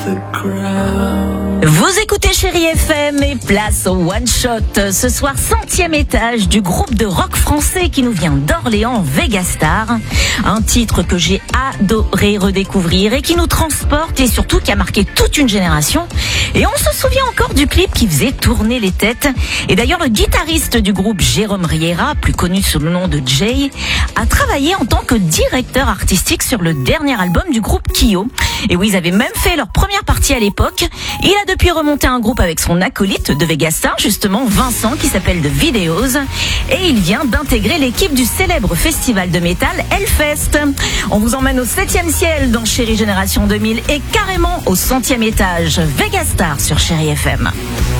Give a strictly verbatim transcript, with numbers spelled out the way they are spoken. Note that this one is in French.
Vous écoutez Chérie F M et place au One Shot. Ce soir, centième étage du groupe de rock français qui nous vient d'Orléans, Vegastar. Un titre que j'ai adoré redécouvrir et qui nous transporte et surtout qui a marqué toute une génération. Et on se souvient encore du clip qui faisait tourner les têtes. Et d'ailleurs, le guitariste du groupe, Jérôme Riera, plus connu sous le nom de Jay, a travaillé en tant que directeur artistique sur le dernier album du groupe Kyo. Et oui, ils avaient même fait leur première partie à l'époque. Il a depuis remonté un groupe avec son acolyte de Vegastar, justement Vincent, qui s'appelle The Videos. Et il vient d'intégrer l'équipe du célèbre festival de métal Hellfest. On vous emmène au septième ciel dans Chérie Génération deux mille et carrément au centième étage. Vegastar sur Chérie F M.